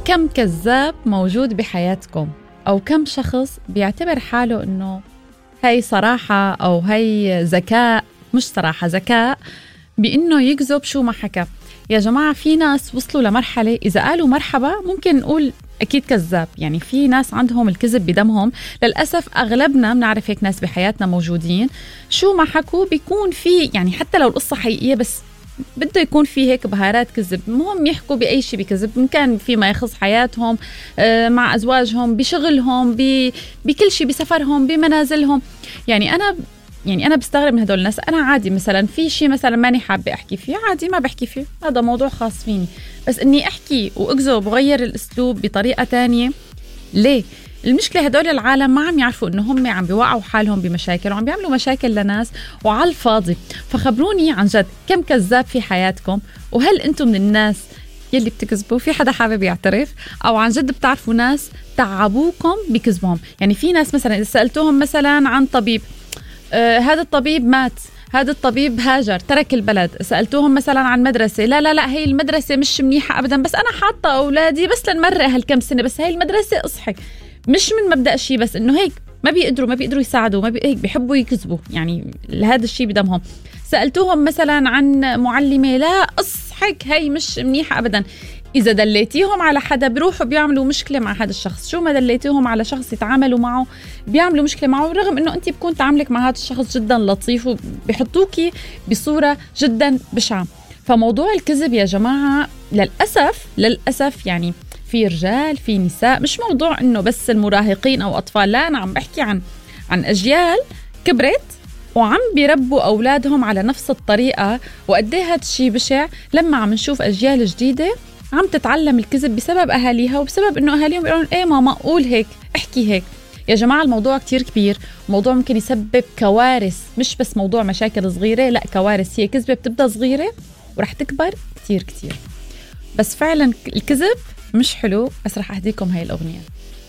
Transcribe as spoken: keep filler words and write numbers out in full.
كم كذاب موجود بحياتكم، أو كم شخص بيعتبر حاله إنه هاي صراحة أو هاي ذكاء، مش صراحة ذكاء، بإنه يكذب شو ما حكى. يا جماعة في ناس وصلوا لمرحلة إذا قالوا مرحبا ممكن نقول أكيد كذاب. يعني في ناس عندهم الكذب بدمهم. للأسف أغلبنا بنعرف هيك ناس بحياتنا موجودين، شو ما حكوا بيكون في، يعني حتى لو القصة حقيقية بس بده يكون في هيك بهارات كذب. مهم يحكوا بأي شيء بكذب، إن كان فيما يخص حياتهم، مع أزواجهم، بشغلهم، بكل شيء، بسفرهم، بمنازلهم. يعني أنا يعني أنا بستغرب من هدول الناس. أنا عادي مثلا في شيء مثلا ماني حابة أحكي فيه، عادي ما بحكي فيه، هذا موضوع خاص فيني. بس إني أحكي وأكذب وغير الأسلوب بطريقة تانية، ليه؟ المشكلة هدول العالم ما عم يعرفوا إنه هم عم بيوقعوا حالهم بمشاكل وعم بيعملوا مشاكل لناس وعلى الفاضي. فخبروني عن جد كم كذاب في حياتكم، وهل أنتم من الناس يلي بتكذبوا؟ في حدا حابب يعترف؟ أو عن جد بتعرفوا ناس تعبوكم بكذبهم؟ يعني في ناس مثلا إذا سألتوهم مثلا عن طبيب، آه هذا الطبيب مات، هذا الطبيب هاجر ترك البلد. سألتوهم مثلا عن مدرسة، لا لا لا هي المدرسة مش منيحة أبدا، بس أنا حاطة أولادي بس لنمرق هالكم سنة، بس هي المدرسة أصحك. مش من مبدأ الشيء، بس إنه هيك ما بيقدروا ما بيقدروا يساعدوا، ما بي... هيك بيحبوا يكذبوا، يعني هذا الشيء بدمهم. سألتوهم مثلا عن معلمة، لا أصحك هي مش منيحة أبدا. إذا دليتيهم على حدا بيروحوا بيعملوا مشكلة مع هذا الشخص. شو ما دليتيهم على شخص يتعاملوا معه بيعملوا مشكلة معه، رغم إنه أنت بكون تعاملك مع هذا الشخص جدا لطيف وبيحطوكي بصورة جدا بشعة. فموضوع الكذب يا جماعة للأسف للأسف يعني في رجال في نساء، مش موضوع إنه بس المراهقين أو أطفال، لا أنا عم بحكي عن عن أجيال كبرت وعم بيربوا أولادهم على نفس الطريقة. وقديه هذا الشيء بشع لما عم نشوف أجيال جديدة عم تتعلم الكذب بسبب أهاليها، وبسبب إنه أهاليهم بيقولون إيه ماما قول هيك احكي هيك. يا جماعة الموضوع كتير كبير، موضوع ممكن يسبب كوارث، مش بس موضوع مشاكل صغيرة، لا كوارث. هي كذبة بتبدأ صغيرة ورح تكبر كتير كتير. بس فعلا الكذب مش حلو. بس رح أهديكم هاي الأغنية.